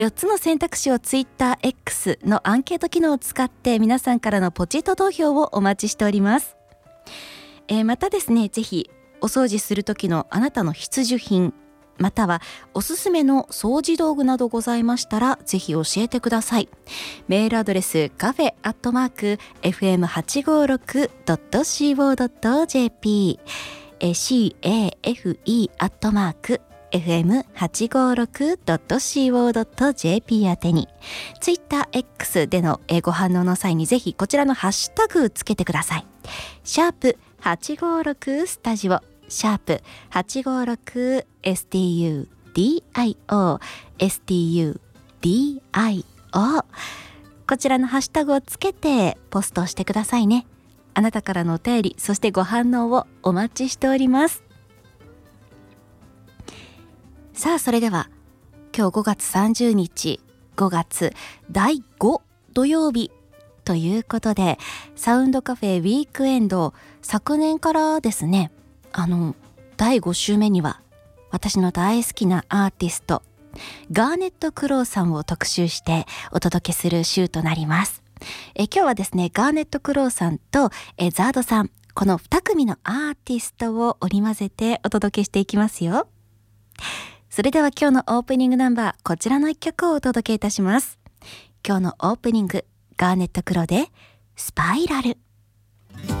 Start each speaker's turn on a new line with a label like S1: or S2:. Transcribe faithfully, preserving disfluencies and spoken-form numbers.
S1: よっつの選択肢を ツイッターエックス のアンケート機能を使って皆さんからのポチッと投票をお待ちしております。えー、またですね、ぜひお掃除する時のあなたの必需品、またはおすすめの掃除道具などございましたらぜひ教えてください。メールアドレスカフェアットマーク エフエムはちごろくドットシーオードットジェーピー シーエーエフイー アットマーク エフエムはちごろくドットシーオードットジェーピー 宛てに、ツイッターエックス でのご反応の際にぜひこちらのハッシュタグつけてください。シャープはちごろくスタジオ、シャープはちごろく エスティーユーディーアイオー エスティーユーディーアイオー、 こちらのハッシュタグをつけてポストしてくださいね。あなたからのお便り、そしてご反応をお待ちしております。さあ、それでは今日ごがつさんじゅうにち、ごがつだいご土曜日ということで、サウンドカフェウィークエンド、昨年からですね、あのだいご週目には私の大好きなアーティストガーネット・クロウさんを特集してお届けする週となります。え今日はですね、ガーネット・クロウさんとえザードさん、このに組のアーティストを織り交ぜてお届けしていきますよ。それでは今日のオープニングナンバー、こちらの一曲をお届けいたします。今日のオープニング、ガーネット・クロウでスパイラル。